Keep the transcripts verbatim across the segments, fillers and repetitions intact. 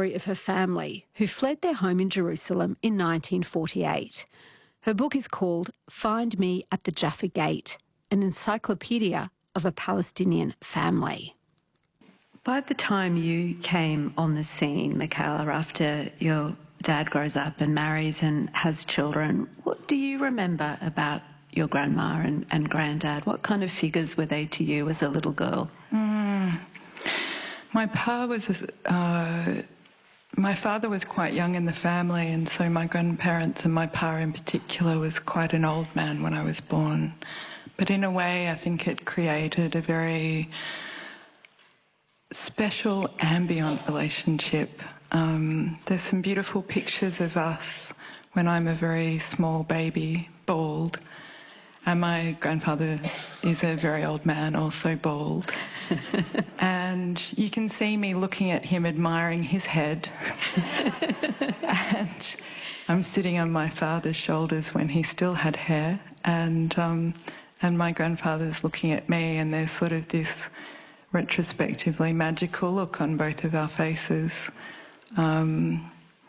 story of her family who fled their home in Jerusalem in nineteen forty-eight. Her book is called Find Me at the Jaffa Gate, an encyclopedia of a Palestinian family. By the time you came on the scene, Michaela, after your dad grows up and marries and has children, what do you remember about your grandma and, and granddad? What kind of figures were they to you as a little girl? Mm. My pa was, uh, my father was quite young in the family, and so my grandparents and my pa in particular was quite an old man when I was born. But in a way, I think it created a very special ambient relationship. Um, there's some beautiful pictures of us when I'm a very small baby, bald, and my grandfather is a very old man, also bald. And you can see me looking at him, admiring his head. And I'm sitting on my father's shoulders when he still had hair, and um, and my grandfather's looking at me, and there's sort of this retrospectively magical look on both of our faces. Um,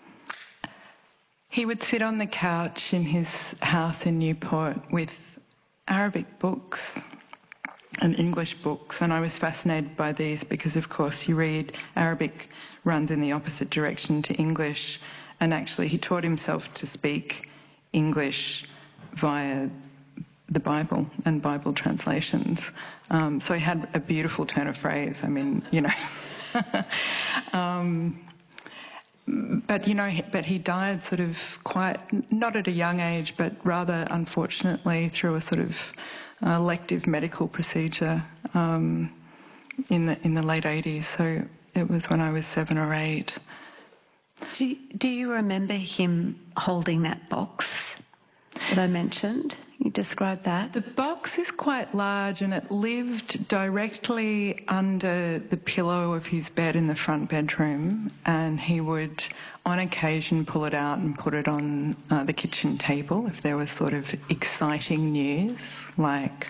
he would sit on the couch in his house in Newport with Arabic books and English books, and I was fascinated by these because, of course, you read Arabic runs in the opposite direction to English, and actually he taught himself to speak English via the Bible and Bible translations. Um, so he had a beautiful turn of phrase. I mean, you know. um, but, you know, but he died sort of quite, not at a young age, but rather unfortunately through a sort of uh, elective medical procedure um, in the in the late eighties. So it was when I was seven or eight. Do you, do you remember him holding that box that I mentioned? You described that. The box is quite large, and it lived directly under the pillow of his bed in the front bedroom, and he would on occasion pull it out and put it on uh, the kitchen table if there was sort of exciting news. Like,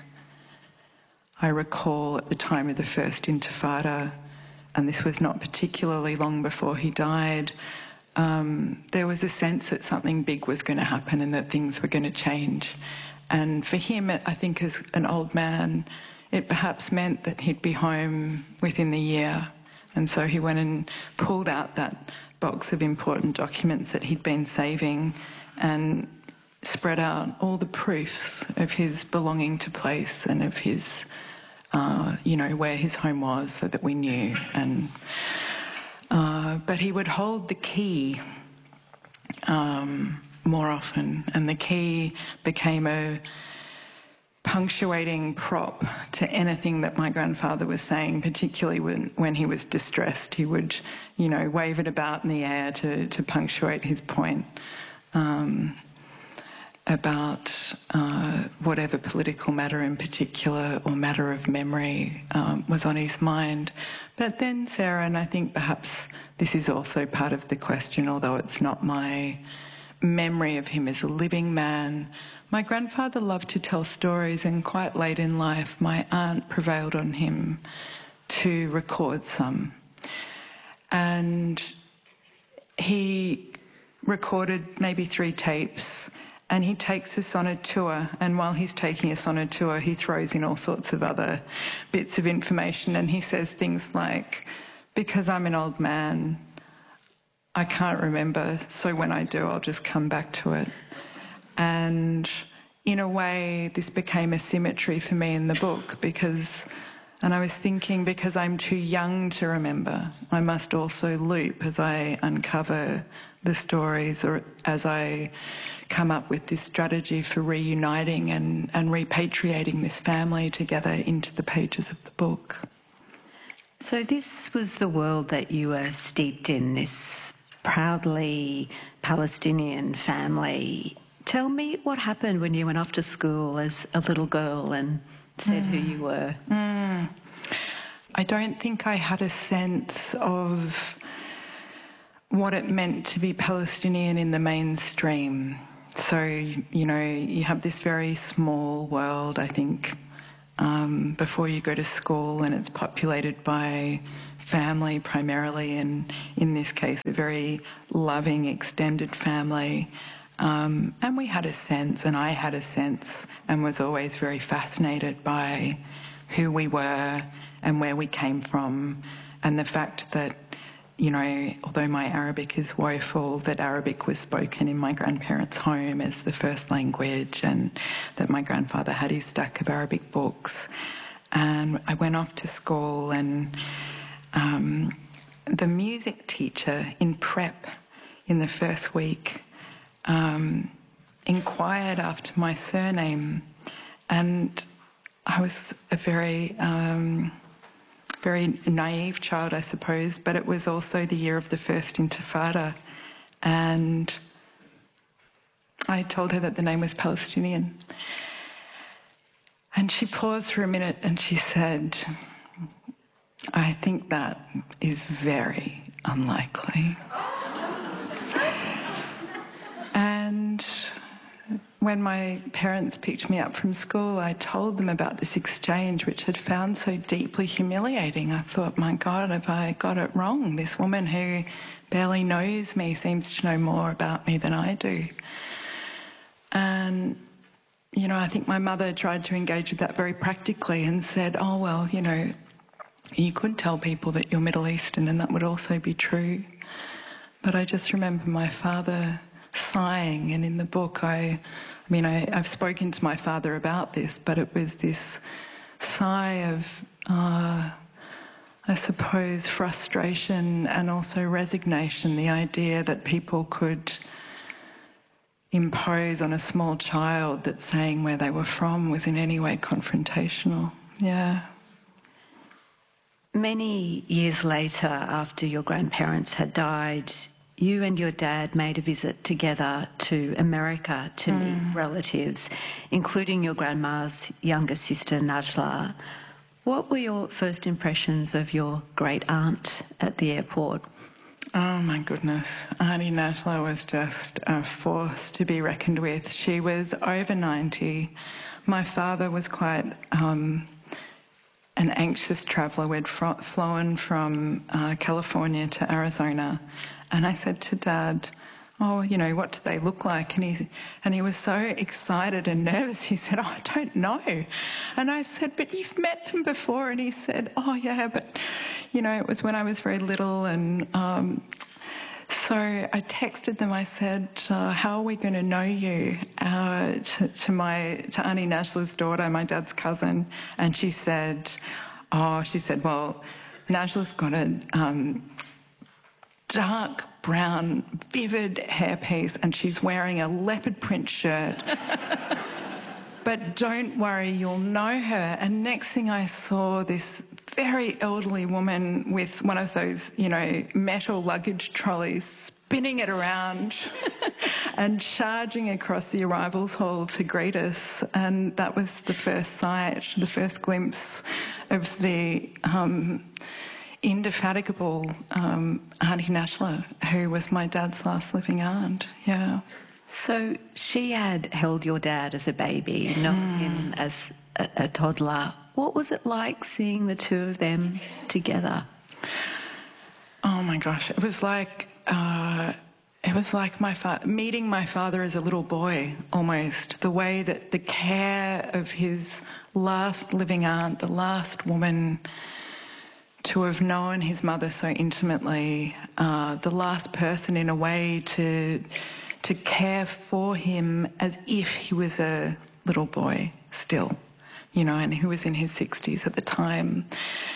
I recall at the time of the first Intifada, and this was not particularly long before he died, um, there was a sense that something big was going to happen and that things were going to change. And for him, I think as an old man, it perhaps meant that he'd be home within the year. And so he went and pulled out that box of important documents that he'd been saving and spread out all the proofs of his belonging to place and of his, uh, you know, where his home was, so that we knew. And uh, but he would hold the key um, more often, and the key became a punctuating prop to anything that my grandfather was saying, particularly when, when he was distressed. He would, you know, wave it about in the air to, to punctuate his point um, about uh, whatever political matter in particular or matter of memory um, was on his mind. But then, Sarah, and I think perhaps this is also part of the question, although it's not my memory of him as a living man, my grandfather loved to tell stories, and quite late in life my aunt prevailed on him to record some. And he recorded maybe three tapes, and he takes us on a tour, and while he's taking us on a tour he throws in all sorts of other bits of information, and he says things like, because I'm an old man, I can't remember, so when I do I'll just come back to it. And in a way, this became a symmetry for me in the book, because, and I was thinking, because I'm too young to remember, I must also loop as I uncover the stories, or as I come up with this strategy for reuniting and, and repatriating this family together into the pages of the book. So this was the world that you were steeped in, this proudly Palestinian family. Tell me what happened when you went off to school as a little girl and said mm. who you were. Mm. I don't think I had a sense of what it meant to be Palestinian in the mainstream. So, you know, you have this very small world, I think, um, before you go to school, and it's populated by family primarily, and in this case a very loving extended family. Um, and we had a sense, and I had a sense, and was always very fascinated by who we were and where we came from, and the fact that, you know, although my Arabic is woeful, that Arabic was spoken in my grandparents' home as the first language, and that my grandfather had his stack of Arabic books. And I went off to school, and um, the music teacher in prep in the first week um, inquired after my surname, and I was a very... Um, very naive child, I suppose, but it was also the year of the first Intifada, and I told her that the name was Palestinian. And she paused for a minute and she said, "I think that is very unlikely." And when my parents picked me up from school, I told them about this exchange, which I'd found so deeply humiliating. I thought, my God, have I got it wrong? This woman who barely knows me seems to know more about me than I do. And, you know, I think my mother tried to engage with that very practically and said, oh, well, you know, you could tell people that you're Middle Eastern and that would also be true. But I just remember my father sighing, and in the book I, I mean, I, I've spoken to my father about this, but it was this sigh of, uh, I suppose, frustration and also resignation, the idea that people could impose on a small child that saying where they were from was in any way confrontational. Yeah. Many years later, after your grandparents had died, you and your dad made a visit together to America to mm. meet relatives, including your grandma's younger sister, Najla. What were your first impressions of your great aunt at the airport? Oh my goodness. Auntie Najla was just a force to be reckoned with. She was over ninety. My father was quite um, an anxious traveller. We'd fro- flown from uh, California to Arizona. And I said to Dad, oh, you know, what do they look like? And he, and he was so excited and nervous. He said, oh, I don't know. And I said, but you've met them before. And he said, oh, yeah, but, you know, it was when I was very little. And um, so I texted them. I said, uh, how are we going to know you? Uh, to, to, my, to Auntie Najla's daughter, my dad's cousin. And she said, oh, she said, well, Najla's got a... Um, dark brown, vivid hairpiece, and she's wearing a leopard print shirt. But don't worry, you'll know her. And next thing I saw, this very elderly woman with one of those, you know, metal luggage trolleys, spinning it around and charging across the arrivals hall to greet us. And that was the first sight, the first glimpse of the... Um, indefatigable um, Auntie Najla, who was my dad's last living aunt. Yeah. So she had held your dad as a baby, not mm. him as a, a toddler. What was it like seeing the two of them together? Oh my gosh, it was like uh, it was like my fa- meeting my father as a little boy, almost. The way that the care of his last living aunt, the last woman to have known his mother so intimately, uh, the last person in a way to to care for him as if he was a little boy still, you know, and who was in his sixties at the time.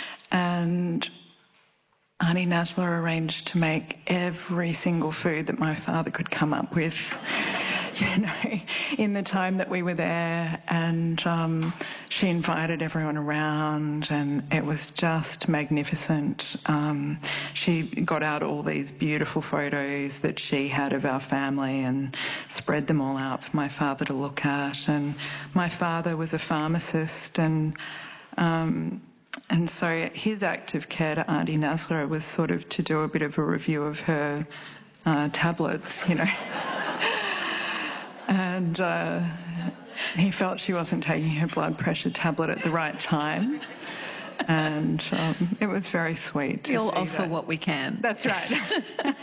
And Auntie Najla arranged to make every single food that my father could come up with, you know, in the time that we were there. And um, she invited everyone around, and it was just magnificent. Um, she got out all these beautiful photos that she had of our family and spread them all out for my father to look at. And my father was a pharmacist, and um, and so his act of care to Auntie Najla was sort of to do a bit of a review of her uh, tablets, you know. and uh, he felt she wasn't taking her blood pressure tablet at the right time. And um, it was very sweet to We'll see offer that. what we can. That's right.